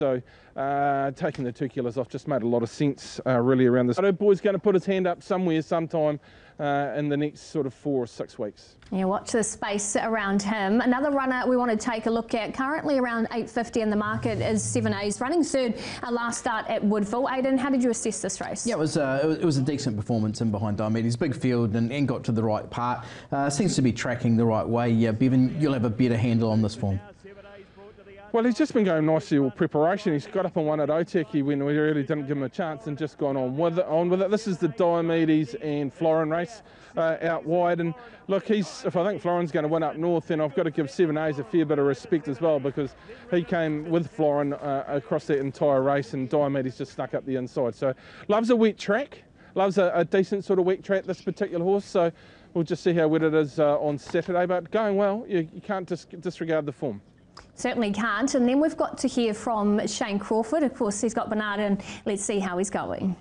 So taking the 2 kilos off just made a lot of sense really around this. The boy's going to put his hand up somewhere sometime in the next sort of 4 or 6 weeks. Yeah, watch the space around him. Another runner we want to take a look at, currently around 8.50 in the market, is 7A's running third last start at Woodville. Aidan, how did you assess this race? Yeah, it was a decent performance in behind Diomedes. Big field and got to the right part. Seems to be tracking the right way. Yeah, Bevan, you'll have a better handle on this form. Well, he's just been going nicely all preparation. He's got up and won at Otaki when we really didn't give him a chance and just gone on with it. This is the Diomedes and Florin race out wide. And look, if I think Florin's going to win up north, then I've got to give 7A's a fair bit of respect as well, because he came with Florin across that entire race and Diomedes just snuck up the inside. So loves a wet track, loves a decent sort of wet track, this particular horse. So we'll just see how wet it is on Saturday. But going well, you can't disregard the form. Certainly can't. And then we've got to hear from Shane Crawford. Of course, he's got Bernard, and let's see how he's going.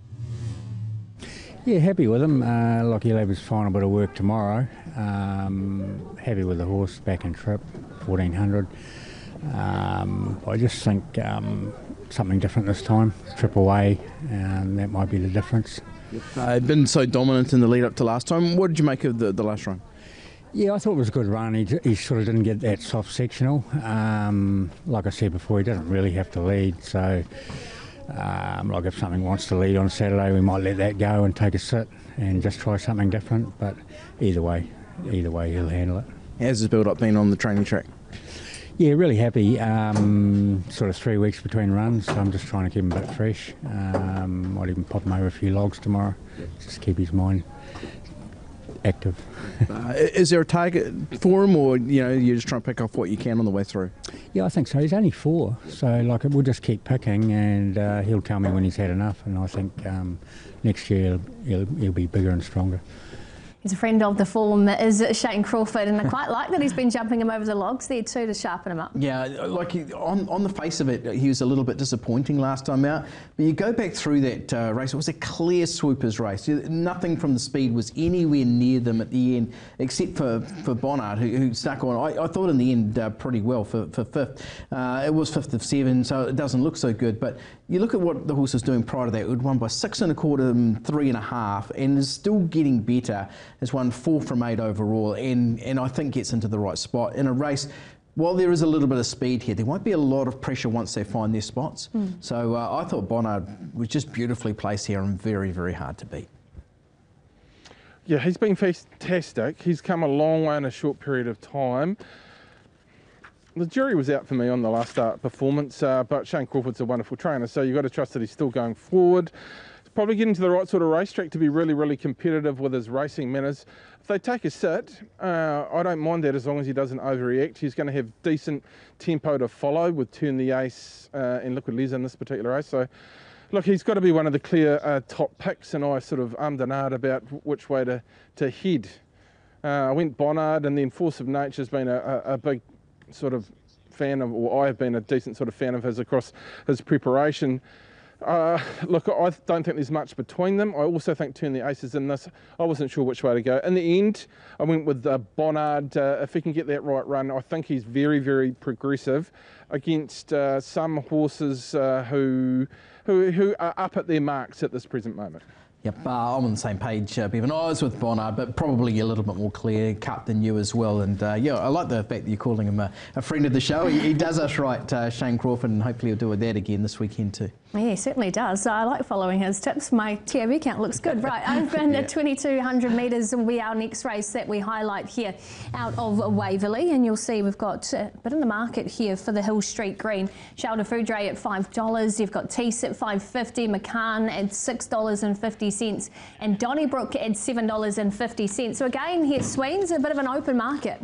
Yeah, happy with him. Like he'll have his final bit of work tomorrow. Happy with the horse back in trip, 1400. I just think something different this time. Trip away, that might be the difference. Been so dominant in the lead up to last time. What did you make of the last run? Yeah, I thought it was a good run. He sort of didn't get that soft sectional. Like I said before, he doesn't really have to lead. So, like if something wants to lead on Saturday, we might let that go and take a sit and just try something different. But either way, he'll handle it. How's his build-up been on the training track? Yeah, really happy. Sort of 3 weeks between runs, so I'm just trying to keep him a bit fresh. Might even pop him over a few logs tomorrow, just keep his mind active. Is there a target for him, or you're just trying to pick off what you can on the way through? Yeah, I think so. He's only 4, so like we'll just keep picking, and he'll tell me when he's had enough. And I think next year he'll be bigger and stronger. He's a friend of the form, is Shane Crawford, and I quite like that he's been jumping him over the logs there too to sharpen him up. Yeah, like on the face of it, he was a little bit disappointing last time out. But you go back through that race, it was a clear swoopers race. Nothing from the speed was anywhere near them at the end, except for Bonnard, who stuck on. I thought in the end pretty well for 5th. It was 5th of 7, so it doesn't look so good. But you look at what the horse was doing prior to that. It had won by 6 1/4, 3 1/2, and is still getting better. Has won 4 from 8 overall, and I think gets into the right spot in a race. While there is a little bit of speed here, there won't be a lot of pressure once they find their spots. So I thought Bonnard was just beautifully placed here and very, very hard to beat. Yeah, he's been fantastic. He's come a long way in a short period of time. The jury was out for me on the last start performance, but Shane Crawford's a wonderful trainer, so you've got to trust that he's still going forward. Probably getting to the right sort of racetrack to be really, really competitive with his racing manners. If they take a sit, I don't mind that as long as he doesn't overreact. He's going to have decent tempo to follow with Turn the Ace and Liquid Les in this particular race. So, look, he's got to be one of the clear top picks, and I sort of and ahed about which way to head. I went Bonnard, and then Force of Nature's been a big sort of fan of, or I have been a decent sort of fan of his across his preparation. Look, I don't think there's much between them. I also think Turn the Ace is in this. I wasn't sure which way to go. In the end, I went with Bonnard. If he can get that right run, I think he's very, very progressive against some horses who are up at their marks at this present moment. Yep, I'm on the same page, Bevan. I was with Bonnard, but probably a little bit more clear cut than you as well. And yeah, I like the fact that you're calling him a friend of the show. He does us right, Shane Crawford, and hopefully he'll do that again this weekend too. Yeah, he certainly does. I like following his tips. My TAB account looks good. Right, over at 2,200 metres will be our next race that we highlight here out of Waverley. And you'll see we've got a bit in the market here for the Hill Street Green. Shelter Foudre at $5. You've got Tees at $5.50, McCann at $6.50, and Donnybrook at $7.50. So again, here Sweens, a bit of an open market.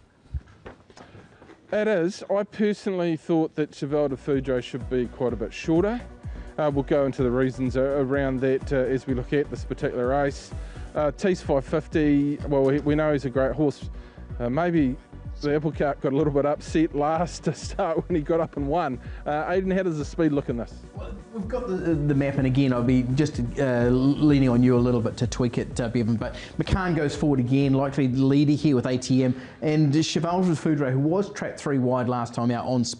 It is. I personally thought that Cheval de Foudre should be quite a bit shorter. We'll go into the reasons around that as we look at this particular race. Tees $5.50, well, we know he's a great horse. Maybe the apple cart got a little bit upset last to start when he got up and won. Aidan, how does the speed look in this? Well, we've got the map, and again, I'll be just leaning on you a little bit to tweak it, Bevan, but McCann goes forward again, likely leader here with ATM, and Cheval de Foudre, who was trapped 3 wide last time out on speed.